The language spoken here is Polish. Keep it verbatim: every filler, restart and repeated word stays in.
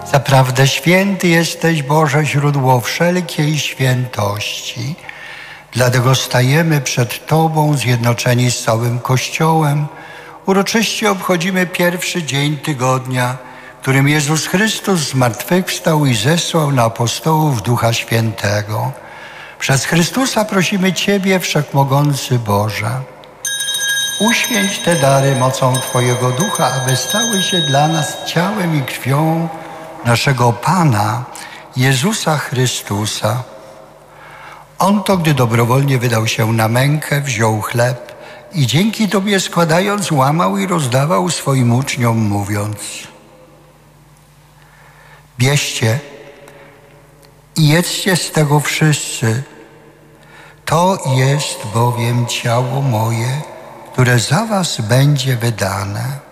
Zaprawdę święty jesteś, Boże, źródło wszelkiej świętości. Dlatego stajemy przed Tobą zjednoczeni z całym Kościołem. Uroczyście obchodzimy pierwszy dzień tygodnia, którym Jezus Chrystus zmartwychwstał i zesłał na apostołów Ducha Świętego. Przez Chrystusa prosimy Ciebie, Wszechmogący Boże. Uświęć te dary mocą Twojego Ducha, aby stały się dla nas ciałem i krwią naszego Pana, Jezusa Chrystusa. On to, gdy dobrowolnie wydał się na mękę, wziął chleb i dzięki Tobie składając, łamał i rozdawał swoim uczniom, mówiąc: bierzcie i jedzcie z tego wszyscy. To jest bowiem ciało moje, które za was będzie wydane.